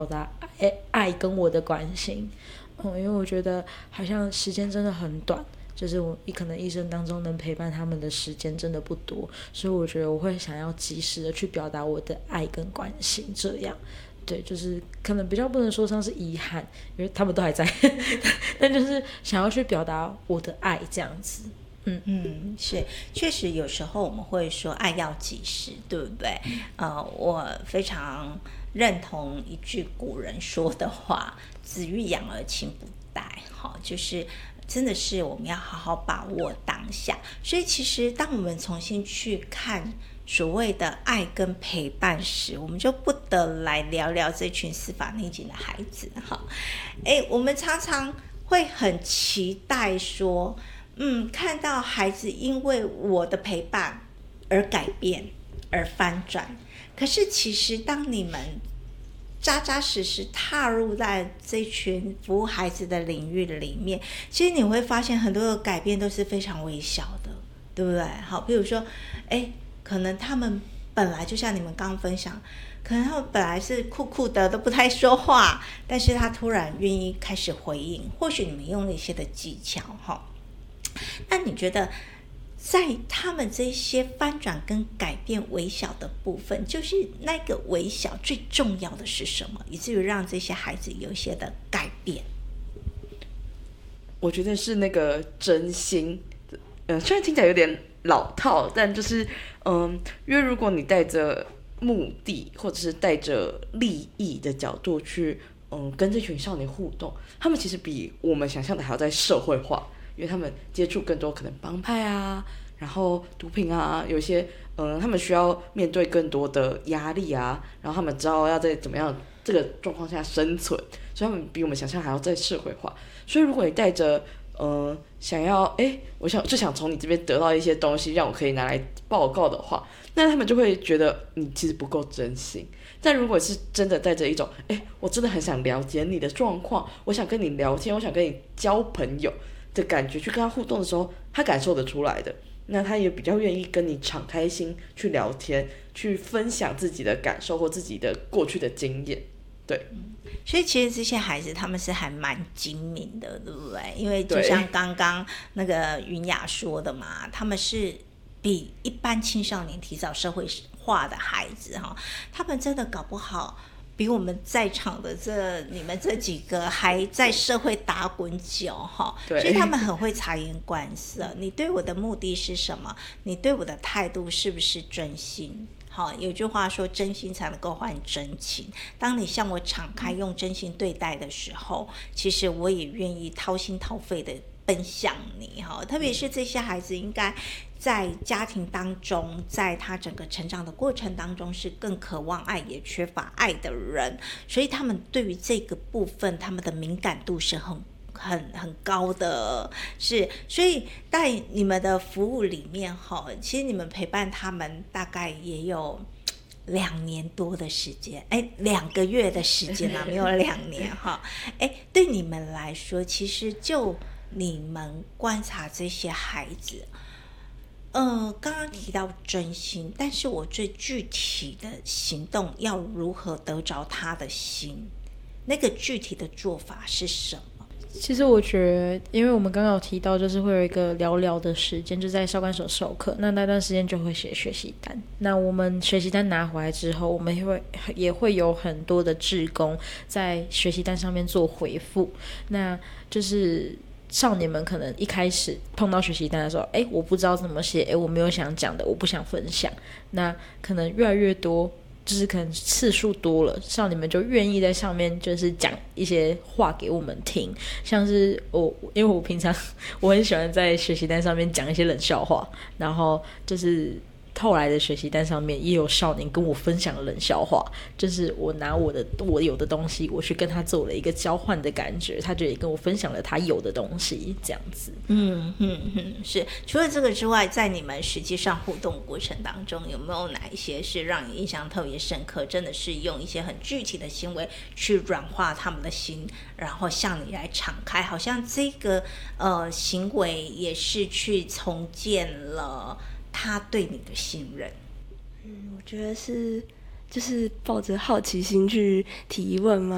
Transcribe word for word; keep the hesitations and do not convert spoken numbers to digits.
达爱爱跟我的关心。嗯，因为我觉得好像时间真的很短，就是我可能一生当中能陪伴他们的时间真的不多，所以我觉得我会想要及时的去表达我的爱跟关心，这样。对，就是可能比较不能说上是遗憾，因为他们都还在但就是想要去表达我的爱这样子。嗯嗯，是，确实有时候我们会说爱要及时，对不对？呃，我非常认同一句古人说的话：子欲养而亲不待。好，就是真的是我们要好好把握当下。所以其实当我们重新去看所谓的爱跟陪伴时，我们就不得来聊聊这群司法内警的孩子哈。哎，我们常常会很期待说，嗯，看到孩子因为我的陪伴而改变而翻转。可是其实当你们扎扎实实踏入在这群服务孩子的领域里面，其实你会发现很多的改变都是非常微小的，对不对？好，比如说哎，可能他们本来就像你们刚刚分享，可能他们本来是酷酷的都不太说话，但是他突然愿意开始回应，或许你们用了一些的技巧哈。那你觉得在他们这些翻转跟改变微小的部分，就是那个微小最重要的是什么，以至于让这些孩子有一些的改变？ 我觉得是那个真心，呃，虽然听起来有点老套，但就是嗯，因为如果你带着目的或者是带着利益的角度去嗯跟这群少年互动，他们其实比我们想象的还要在社会化，因为他们接触更多可能帮派啊，然后毒品啊，有一些嗯他们需要面对更多的压力啊，然后他们知道要在怎么样这个状况下生存，所以他们比我们想象还要在社会化。所以如果你带着呃想要哎，我想就想从你这边得到一些东西，让我可以拿来报告的话，那他们就会觉得你其实不够真心。但如果是真的带着一种哎，我真的很想了解你的状况，我想跟你聊天，我想跟你交朋友的感觉去跟他互动的时候，他感受得出来的，那他也比较愿意跟你敞开心去聊天，去分享自己的感受或自己的过去的经验。对、 嗯，所以其实这些孩子他们是还蛮精明的，对不对？因为就像刚刚那个云雅说的嘛，他们是比一般青少年提早社会化的孩子哈，他们真的搞不好比我们在场的这你们这几个还在社会打滚久哈，所以他们很会察言观色。你对我的目的是什么？你对我的态度是不是真心？好，有句话说真心才能够换真情，当你向我敞开用真心对待的时候，其实我也愿意掏心掏肺的奔向你。特别是这些孩子应该在家庭当中，在他整个成长的过程当中是更渴望爱也缺乏爱的人，所以他们对于这个部分他们的敏感度是很很很高的，是，所以在你们的服务里面哈，其实你们陪伴他们大概也有两年多的时间，哎，两个月的时间啊，没有两年哈。哎，对你们来说，其实就你们观察这些孩子，呃，刚刚提到真心，但是我最具体的行动要如何得着他的心，那个具体的做法是什么？ 其实我觉得，因为我们刚刚有提到，就是会有一个聊聊的时间，就在少管所授课，那那段时间就会写学习单。那我们学习单拿回来之后，我们也会也会有很多的志工在学习单上面做回复。那就是少年们可能一开始碰到学习单的时候，哎，我不知道怎么写，哎，我没有想讲的，我不想分享。那可能越来越多。就是可能次数多了，少年们就愿意在上面就是讲一些话给我们听，像是我，因为我平常我很喜欢在学习单上面讲一些冷笑话，然后就是后来的学习单上面也有少年跟我分享冷笑话，就是我拿我的我有的东西，我去跟他做了一个交换的感觉，他就也跟我分享了他有的东西，这样子。 嗯嗯嗯，是。除了这个之外，在你们实际上互动过程当中，有没有哪一些是让你印象特别深刻？真的是用一些很具体的行为去软化他们的心，然后向你来敞开，好像这个呃行为也是去重建了他对你的信任。 嗯，我觉得是就是抱着好奇心去提问吗？